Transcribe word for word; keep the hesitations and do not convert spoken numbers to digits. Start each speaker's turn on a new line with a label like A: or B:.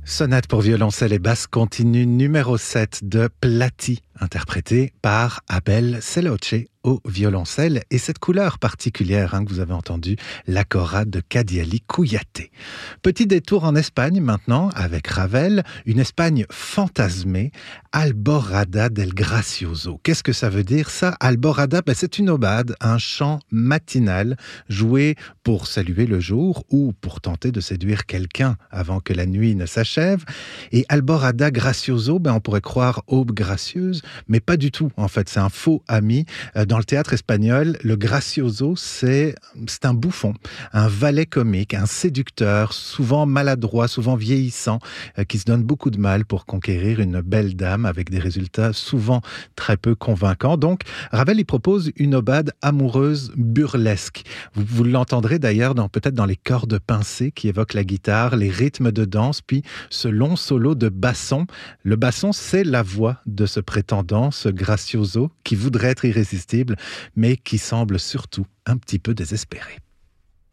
A: Sonate pour violoncelle et basse continue numéro sept de Plati, interprétée par Abel Seloce au violoncelle, et cette couleur particulière hein, que vous avez entendue, la cora de Kadiali Kouyaté. Petit détour en Espagne maintenant avec Ravel, une Espagne fantasmée, Alborada del Gracioso. Qu'est-ce que ça veut dire ça? Alborada, ben, c'est une aubade, un chant matinal joué pour saluer le jour ou pour tenter de séduire quelqu'un avant que la nuit ne s'achève. Et Alborada Gracioso, ben, on pourrait croire aube gracieuse, mais pas du tout. En fait, c'est un faux ami. Dans le théâtre espagnol, le gracioso, c'est, c'est un bouffon, un valet comique, un séducteur, souvent maladroit, souvent vieillissant, euh, qui se donne beaucoup de mal pour conquérir une belle dame avec des résultats souvent très peu convaincants. Donc, Ravel y propose une aubade amoureuse burlesque. Vous, vous l'entendrez d'ailleurs dans, peut-être dans les cordes pincées qui évoquent la guitare, les rythmes de danse, puis ce long solo de basson. Le basson, c'est la voix de ce prétendant, ce gracioso, qui voudrait être irrésistible, mais qui semble surtout un petit peu désespéré.